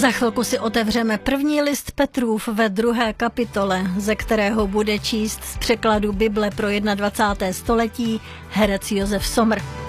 Za chvilku si otevřeme první list Petrův ve 2. kapitole, ze kterého bude číst z překladu Bible pro 21. století herec Josef Sommer.